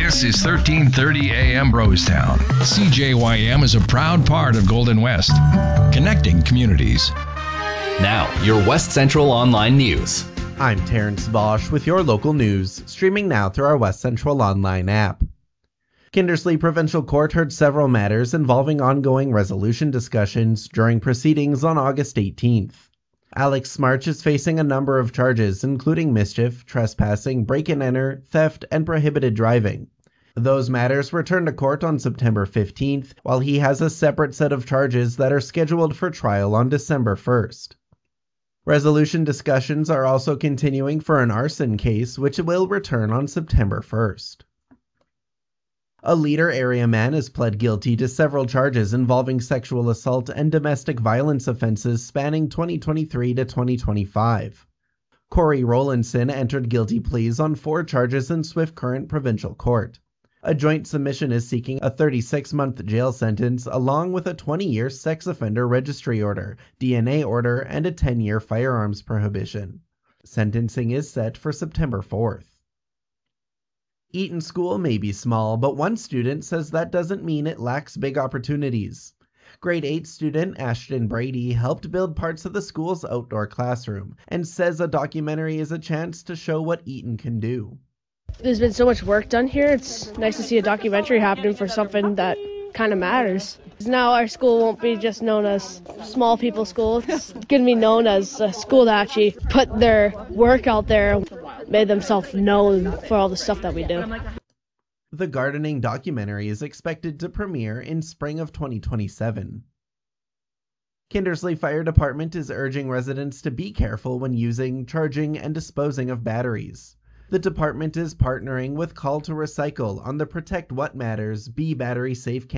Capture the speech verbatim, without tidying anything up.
This is thirteen thirty A M Brostown. C J Y M is a proud part of Golden West, connecting communities. Now, your West Central Online News. I'm Terrence Bosch with your local news, streaming now through our West Central Online app. Kindersley Provincial Court heard several matters involving ongoing resolution discussions during proceedings on August eighteenth. Alex Smarch is facing a number of charges, including mischief, trespassing, break-and-enter, theft, and prohibited driving. Those matters returned to court on September fifteenth, while he has a separate set of charges that are scheduled for trial on December first. Resolution discussions are also continuing for an arson case, which will return on September first. A Leader area man has pled guilty to several charges involving sexual assault and domestic violence offenses spanning twenty twenty-three to twenty twenty-five. Corey Rowlandson entered guilty pleas on four charges in Swift Current Provincial Court. A joint submission is seeking a thirty-six month jail sentence along with a twenty year sex offender registry order, D N A order, and a ten year firearms prohibition. Sentencing is set for September fourth. Eaton School may be small, but one student says that doesn't mean it lacks big opportunities. Grade eight student Ashton Brady helped build parts of the school's outdoor classroom and says a documentary is a chance to show what Eaton can do. There's been so much work done here. It's nice to see a documentary happening for something that kind of matters. Now our school won't be just known as small people school. It's going to be known as a school that actually put their work out there, made themselves known for all the stuff that we do. The gardening documentary is expected to premiere in spring of twenty twenty-seven. Kindersley Fire Department is urging residents to be careful when using, charging, and disposing of batteries. The department is partnering with Call to Recycle on the Protect What Matters, Be Battery Safe campaign.